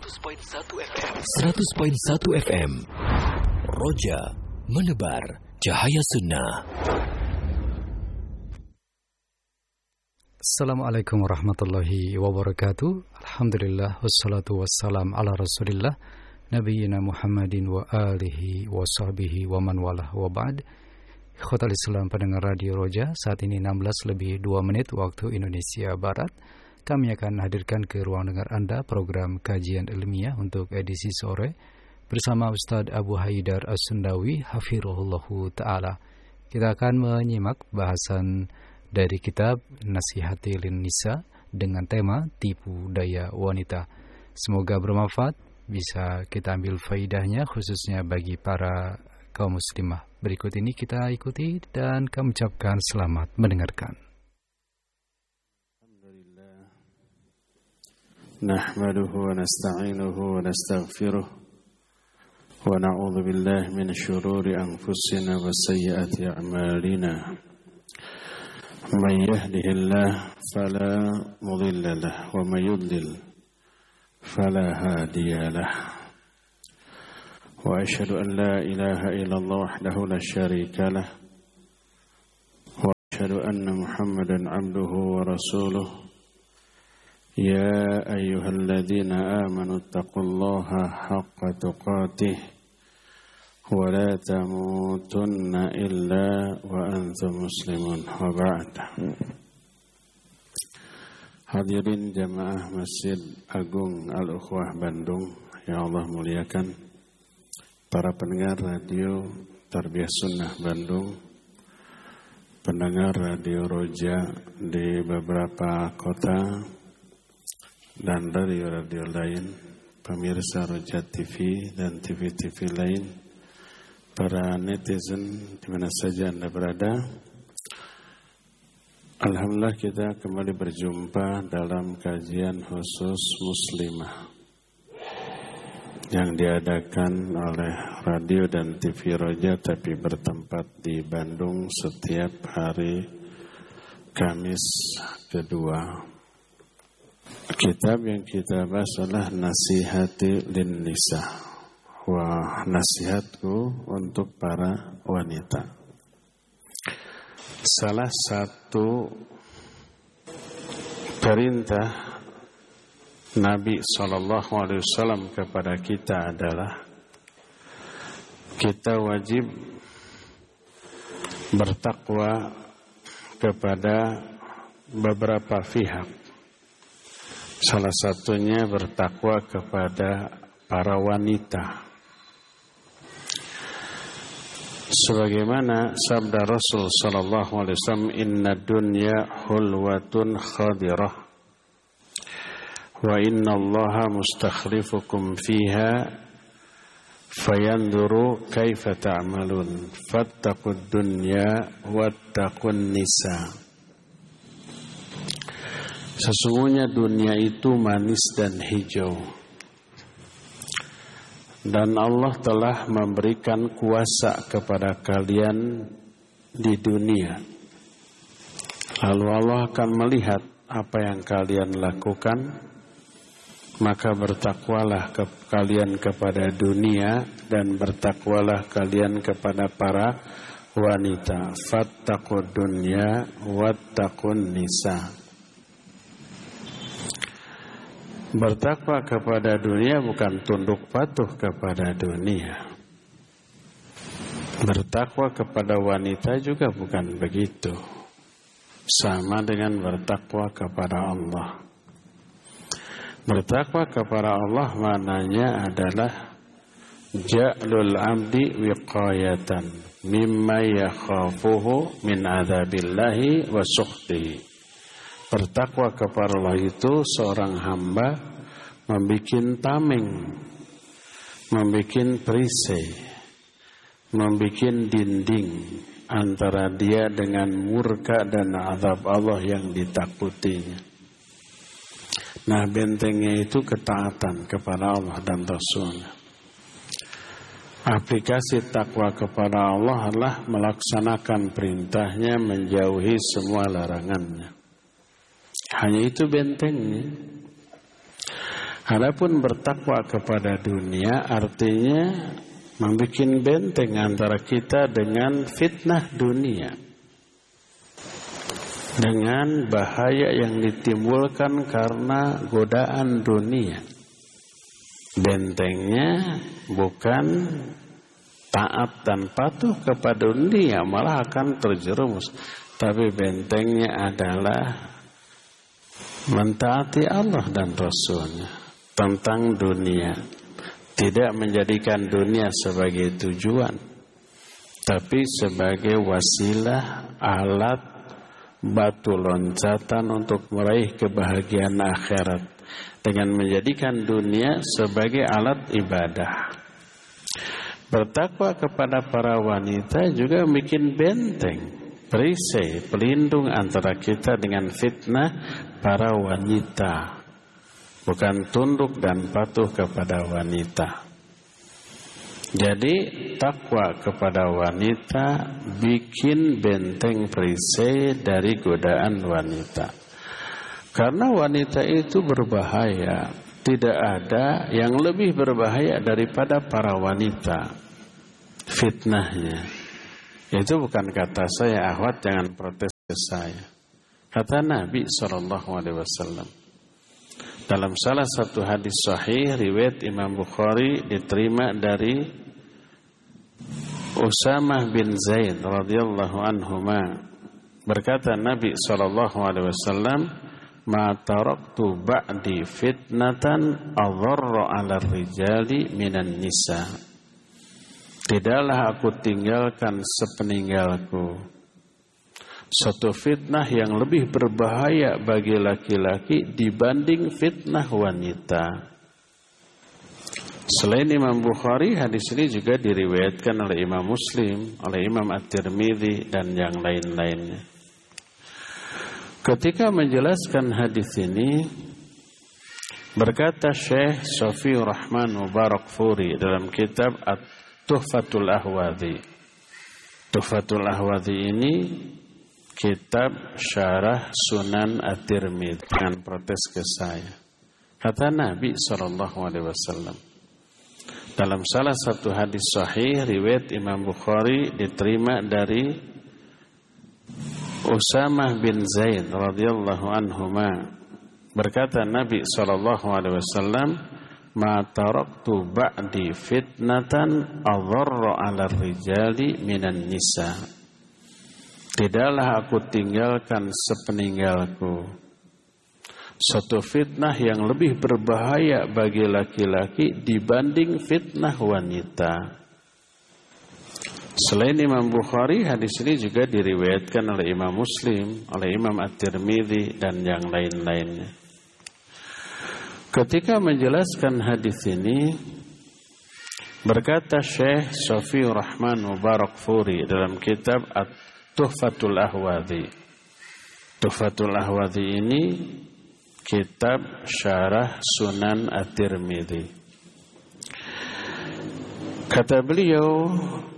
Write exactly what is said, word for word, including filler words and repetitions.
seratus koma satu F M. seratus koma satu F M. Roja menebar cahaya sunnah. Assalamualaikum warahmatullahi wabarakatuh. Alhamdulillah wassalatu wassalam ala Rasulillah Nabiyyina Muhammadin wa alihi wa sahbihi wa man walah wa ba'd. Ikhwatal Islam pendengar Radio Roja, saat ini enam belas lebih dua menit waktu Indonesia Barat. Kami akan hadirkan ke ruang dengar Anda program kajian ilmiah untuk edisi sore bersama Ustadz Abu Haidar As-Sundawi hafirullahu ta'ala. Kita akan menyimak bahasan dari kitab Nasihati lin Nisa dengan tema tipu daya wanita. Semoga bermanfaat, bisa kita ambil faidahnya khususnya bagi para kaum muslimah. Berikut ini kita ikuti dan kami ucapkan selamat mendengarkan. Nahmaduhu wa nasta'inuhu wa nastaghfiruh wa na'udzu billahi min syururi anfusina wa sayyiati a'malina. Man yahdihillahu fala mudilla lahu wa may yudlil fala hadiya lahu. Wa asyhadu an la ilaha illallah wahdahu la syarika lahu wa asyhadu anna Muhammadan 'abduhu wa rasuluh. يا أيها الذين آمنوا اتقوا الله حق تقاته ولا تموتن إلا وأنتم مسلمون وبعد. Hadirin jamaah Masjid Agung Al-Ukhwah Bandung yang Allah muliakan, para pendengar radio Tarbiyah Sunnah Bandung, pendengar radio Roja di beberapa kota dan radio-radio lain, pemirsa Roja T V dan T V-T V lain, para netizen di mana saja Anda berada. Alhamdulillah kita kembali berjumpa dalam kajian khusus muslimah yang diadakan oleh radio dan T V Roja tapi bertempat di Bandung setiap hari Kamis kedua. Kitab yang kita bahas adalah Nasihati lin Nisa. Wah, nasihatku untuk para wanita. Salah satu perintah Nabi shallallahu alaihi wasallam kepada kita adalah kita wajib bertakwa kepada beberapa pihak. Salah satunya bertakwa kepada para wanita. Sebagaimana sabda Rasul sallallahu alaihi wasallam, "Inna dunya hulwatun khadirah wa inna Allaha mustakhlifukum fiha fayanduru kaifa ta'malun fattaqud dunya wattaqun nisa." Sesungguhnya dunia itu manis dan hijau, dan Allah telah memberikan kuasa kepada kalian di dunia. Lalu Allah akan melihat apa yang kalian lakukan, maka bertakwalah ke kalian kepada dunia dan bertakwalah kalian kepada para wanita. Fattaqud dunya wattaqun nisa. Bertakwa kepada dunia bukan tunduk patuh kepada dunia. Bertakwa kepada wanita juga bukan begitu. Sama dengan bertakwa kepada Allah. Bertakwa kepada Allah maknanya adalah ja'lul abdi wiqayatan mimma yakhafuhu min adzabillahi wa sukhtihi. Bertakwa kepada Allah itu seorang hamba membikin tameng, membikin perisai, membikin dinding antara dia dengan murka dan azab Allah yang ditakutinya. Nah, bentengnya itu ketaatan kepada Allah dan Rasulnya. Aplikasi takwa kepada Allah adalah melaksanakan perintahnya, menjauhi semua larangannya. Hanya itu bentengnya. Adapun bertakwa kepada dunia artinya membuat benteng antara kita dengan fitnah dunia, dengan bahaya yang ditimbulkan karena godaan dunia. Bentengnya bukan taat dan patuh kepada dunia, malah akan terjerumus. Tapi bentengnya adalah mentaati Allah dan Rasulnya tentang dunia. Tidak menjadikan dunia sebagai tujuan, tapi sebagai wasilah, alat, batu loncatan untuk meraih kebahagiaan akhirat, dengan menjadikan dunia sebagai alat ibadah. Bertakwa kepada para wanita juga bikin benteng, perisai, pelindung antara kita dengan fitnah para wanita, bukan tunduk dan patuh kepada wanita. Jadi takwa kepada wanita bikin benteng perisai dari godaan wanita. Karena wanita itu berbahaya, tidak ada yang lebih berbahaya daripada para wanita. Fitnahnya. Itu bukan kata saya, akhwat jangan protes ke saya. Kata Nabi shallallahu alaihi wasallam. Dalam salah satu hadis sahih riwayat Imam Bukhari diterima dari Usamah bin Zaid radhiyallahu anhuma, berkata Nabi sallallahu alaihi wasallam, "Ma taraktu ba'di fitnatan adharra 'ala rijali minan nisa." Tidaklah aku tinggalkan sepeninggalku suatu fitnah yang lebih berbahaya bagi laki-laki dibanding fitnah wanita. Selain Imam Bukhari, hadis ini juga diriwayatkan oleh Imam Muslim, oleh Imam At-Tirmidzi dan yang lain-lainnya. Ketika menjelaskan hadis ini, berkata Syekh Shafiur Rahman Mubarakfuri dalam kitab At-Tuhfatul Ahwadhi. Tuhfatul Ahwadhi ini kitab syarah Sunan At-Tirmidzi, dengan protes ke saya. Kata Nabi sallallahu alaihi wasallam dalam salah satu hadis sahih riwayat Imam Bukhari diterima dari Usamah bin Zaid radhiyallahu anhuma, berkata Nabi sallallahu alaihi wasallam, "Ma taraktu ba'di fitnatan adharra 'ala rijali minan nisa." Tidaklah aku tinggalkan sepeninggalku suatu fitnah yang lebih berbahaya bagi laki-laki dibanding fitnah wanita. Selain Imam Bukhari, hadis ini juga diriwayatkan oleh Imam Muslim, oleh Imam At-Tirmidzi dan yang lain-lainnya. Ketika menjelaskan hadis ini, berkata Syekh Shafiur Rahman Mubarakfuri dalam kitab At-Tuhfatul Ahwadhi. Tuhfatul Ahwadhi ini kitab syarah Sunan At-Tirmidzi. Kata beliau,